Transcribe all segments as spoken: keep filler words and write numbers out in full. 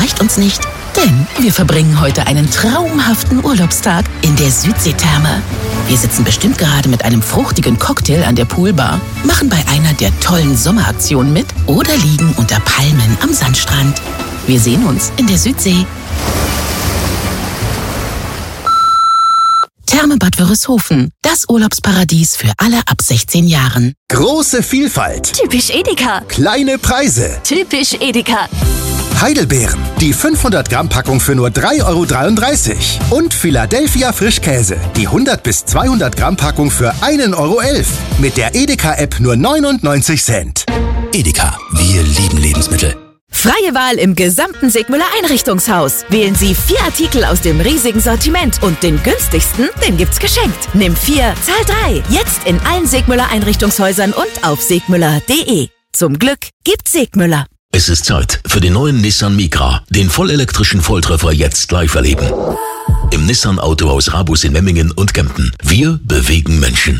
reicht uns nicht, denn wir verbringen heute einen traumhaften Urlaubstag in der Südseetherme. Wir sitzen bestimmt gerade mit einem fruchtigen Cocktail an der Poolbar, machen bei einer der tollen Sommeraktionen mit oder liegen unter Palmen am Sandstrand. Wir sehen uns in der Südsee. Therme Bad Wörishofen, das Urlaubsparadies für alle ab sechzehn Jahren. Große Vielfalt. Typisch Edeka. Kleine Preise. Typisch Edeka. Heidelbeeren, die fünfhundert Gramm Packung für nur drei Euro dreiunddreißig. Und Philadelphia Frischkäse, die hundert bis zweihundert Gramm Packung für ein Euro elf. Mit der Edeka-App nur neunundneunzig Cent. Edeka, wir lieben Lebensmittel. Freie Wahl im gesamten Segmüller Einrichtungshaus. Wählen Sie vier Artikel aus dem riesigen Sortiment und den günstigsten, den gibt's geschenkt. Nimm vier, zahl drei. Jetzt in allen Segmüller Einrichtungshäusern und auf segmüller punkt de. Zum Glück gibt's Segmüller. Es ist Zeit für den neuen Nissan Micra, den vollelektrischen Volltreffer jetzt live erleben. Im Nissan Autohaus Rabus in Memmingen und Kempten. Wir bewegen Menschen.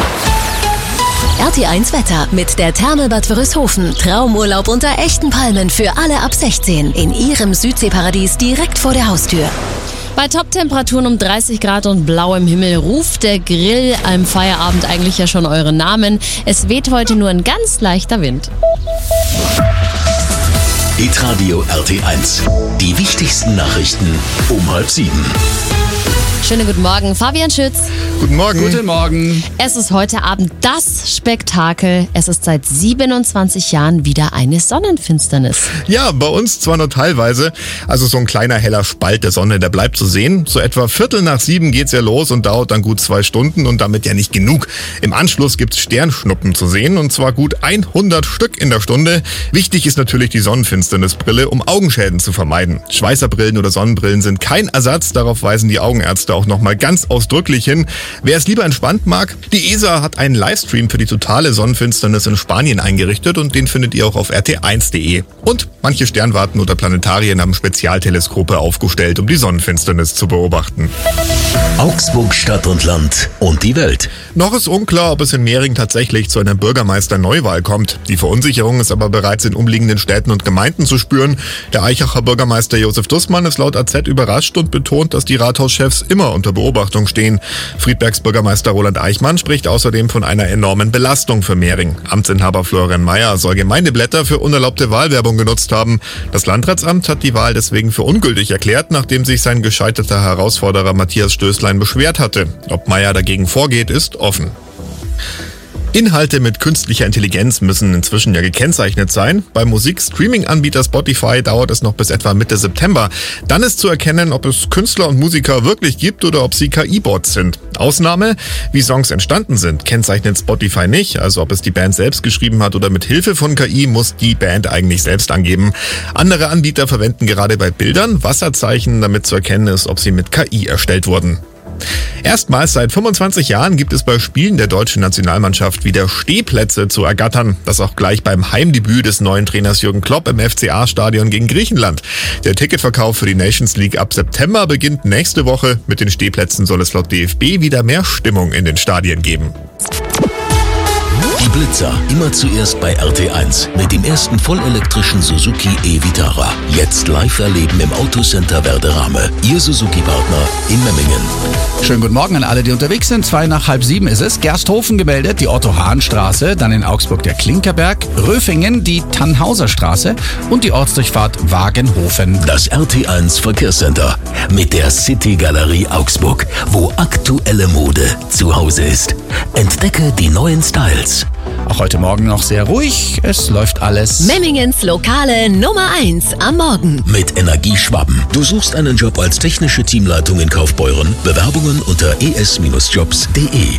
R T eins Wetter mit der Therme Bad Wörishofen. Traumurlaub unter echten Palmen für alle ab sechzehn. In Ihrem Südseeparadies direkt vor der Haustür. Bei Top-Temperaturen um dreißig Grad und blauem Himmel ruft der Grill am Feierabend eigentlich ja schon euren Namen. Es weht heute nur ein ganz leichter Wind. Hitradio R T eins. Die wichtigsten Nachrichten um halb sieben. Schönen guten Morgen, Fabian Schütz. Guten Morgen. Guten Morgen. Es ist heute Abend das Spektakel. Es ist seit siebenundzwanzig Jahren wieder eine Sonnenfinsternis. Ja, bei uns zwar nur teilweise. Also so ein kleiner heller Spalt der Sonne, der bleibt zu sehen. So etwa Viertel nach sieben geht's ja los und dauert dann gut zwei Stunden und damit ja nicht genug. Im Anschluss gibt's Sternschnuppen zu sehen und zwar gut hundert Stück in der Stunde. Wichtig ist natürlich die Sonnenfinsternisbrille, um Augenschäden zu vermeiden. Schweißerbrillen oder Sonnenbrillen sind kein Ersatz. Darauf weisen die Augenärzte auch nochmal ganz ausdrücklich hin. Wer es lieber entspannt mag, die E S A hat einen Livestream für die totale Sonnenfinsternis in Spanien eingerichtet und den findet ihr auch auf r t eins punkt de. Und manche Sternwarten oder Planetarien haben Spezialteleskope aufgestellt, um die Sonnenfinsternis zu beobachten. Augsburg, Stadt und Land und die Welt. Noch ist unklar, ob es in Mehring tatsächlich zu einer Bürgermeisterneuwahl kommt. Die Verunsicherung ist aber bereits in umliegenden Städten und Gemeinden zu spüren. Der Aichacher Bürgermeister Josef Dussmann ist laut A Z überrascht und betont, dass die Rathauschefs immer unter Beobachtung stehen. Friedbergs Bürgermeister Roland Eichmann spricht außerdem von einer enormen Belastung für Mehring. Amtsinhaber Florian Mayer soll Gemeindeblätter für unerlaubte Wahlwerbung genutzt haben. Das Landratsamt hat die Wahl deswegen für ungültig erklärt, nachdem sich sein gescheiterter Herausforderer Matthias Stößlein beschwert hatte. Ob Mayer dagegen vorgeht, ist offen. Inhalte mit künstlicher Intelligenz müssen inzwischen ja gekennzeichnet sein. Beim Musik-Streaming-Anbieter Spotify dauert es noch bis etwa Mitte September. Dann ist zu erkennen, ob es Künstler und Musiker wirklich gibt oder ob sie K I-Bots sind. Ausnahme, wie Songs entstanden sind, kennzeichnet Spotify nicht. Also ob es die Band selbst geschrieben hat oder mit Hilfe von K I, muss die Band eigentlich selbst angeben. Andere Anbieter verwenden gerade bei Bildern Wasserzeichen, damit zu erkennen ist, ob sie mit K I erstellt wurden. Erstmals seit fünfundzwanzig Jahren gibt es bei Spielen der deutschen Nationalmannschaft wieder Stehplätze zu ergattern. Das auch gleich beim Heimdebüt des neuen Trainers Jürgen Klopp im F C A-Stadion gegen Griechenland. Der Ticketverkauf für die Nations League ab September beginnt nächste Woche. Mit den Stehplätzen soll es laut D F B wieder mehr Stimmung in den Stadien geben. Die Blitzer, immer zuerst bei R T eins mit dem ersten vollelektrischen Suzuki e-Vitara. Jetzt live erleben im Autocenter Werderame. Ihr Suzuki-Partner in Memmingen. Schönen guten Morgen an alle, die unterwegs sind. Zwei nach halb sieben ist es. Gersthofen gemeldet, die Otto-Hahn-Straße, dann in Augsburg der Klinkerberg, Röfingen, die Tannhauser-Straße und die Ortsdurchfahrt Wagenhofen. Das R T eins Verkehrscenter mit der City Galerie Augsburg, wo aktuelle Mode zu Hause ist. Entdecke die neuen Styles. Auch heute Morgen noch sehr ruhig. Es läuft alles. Memmingens Lokale Nummer eins am Morgen. Mit Energieschwaben. Du suchst einen Job als technische Teamleitung in Kaufbeuren. Bewerbungen unter e s jobs punkt de.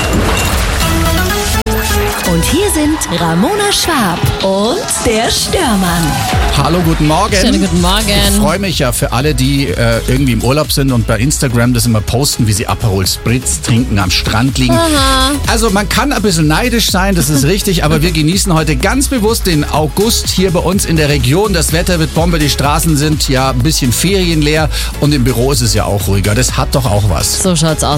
Und hier sind Ramona Schwab und der Störmann. Hallo, guten Morgen. Schönen guten Morgen. Ich freue mich ja für alle, die äh, irgendwie im Urlaub sind und bei Instagram das immer posten, wie sie Aperol Spritz trinken, am Strand liegen. Aha. Also man kann ein bisschen neidisch sein, das ist richtig, aber wir genießen heute ganz bewusst den August hier bei uns in der Region. Das Wetter wird Bombe, die Straßen sind ja ein bisschen ferienleer und im Büro ist es ja auch ruhiger. Das hat doch auch was. So schaut's aus.